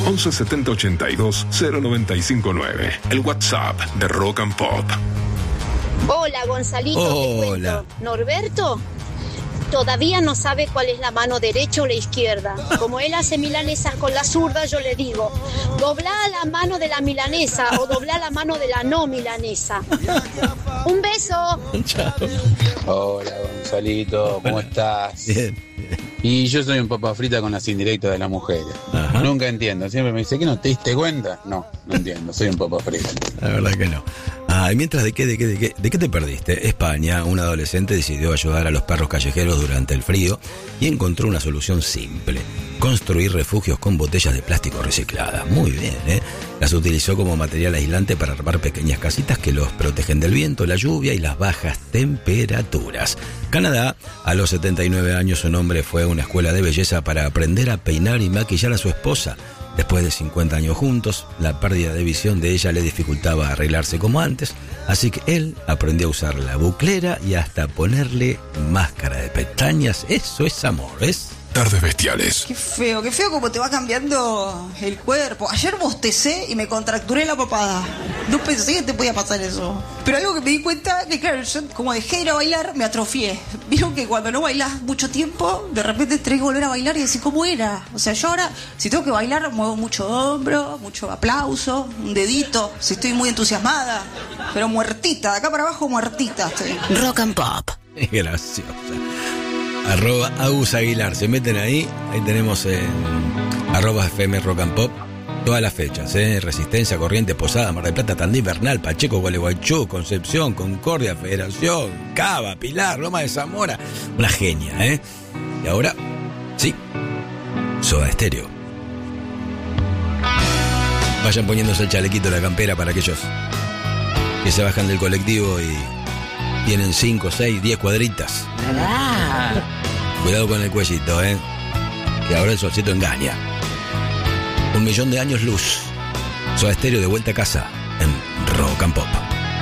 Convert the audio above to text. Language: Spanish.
11 70 82 0959. El WhatsApp de Rock and Pop. Hola, Gonzalito. Hola. Norberto todavía no sabe cuál es la mano derecha o la izquierda. Como él hace milanesas con la zurda, yo le digo, doblá la mano de la milanesa o doblá la mano de la no milanesa. Un beso. Chao. Hola, Gonzalito, ¿cómo estás? Bien. Y yo soy un papa frita con las indirectas de las mujeres. Ajá. Nunca entiendo. Siempre me dice, ¿qué no te diste cuenta? No entiendo. Soy un papa frita. La verdad que no. Ah, y mientras, ¿de qué te perdiste? España, un adolescente decidió ayudar a los perros callejeros durante el frío y encontró una solución simple: construir refugios con botellas de plástico recicladas. Muy bien, ¿eh? Las utilizó como material aislante para armar pequeñas casitas que los protegen del viento, la lluvia y las bajas temperaturas. Canadá, a los 79 años, un hombre fue a una escuela de belleza para aprender a peinar y maquillar a su esposa. Después de 50 años juntos, la pérdida de visión de ella le dificultaba arreglarse como antes, así que él aprendió a usar la buclera y hasta ponerle máscara de pestañas. Eso es amor, ¿ves? Tardes bestiales. Qué feo como te va cambiando el cuerpo. Ayer bostecé y me contracturé la papada. No pensé que te podía pasar eso. Pero algo que me di cuenta, que claro, yo como dejé de ir a bailar, me atrofié. Vieron que cuando no bailás mucho tiempo, de repente tenés que volver a bailar y decir, ¿cómo era? O sea, yo ahora, si tengo que bailar, muevo mucho hombro, mucho aplauso, un dedito, si estoy muy entusiasmada. Pero muertita, de acá para abajo muertita estoy. Rock and Pop. Es graciosa. @Agus Aguilar, se meten ahí tenemos @FM Rock and Pop todas las fechas, Resistencia, Corrientes, Posada, Mar del Plata, Tandil, Bernal, Pacheco, Gualeguaychú, Concepción, Concordia, Federación, Cava, Pilar, Loma de Zamora. Una genia, Y ahora, sí, Soda Stereo. Vayan poniéndose el chalequito, la campera para aquellos que se bajan del colectivo y tienen 5, 6, 10 cuadritas. Cuidado con el cuellito, que ahora el solcito engaña. 1.000.000 de años luz. Soda Stereo de vuelta a casa en Rock and Pop.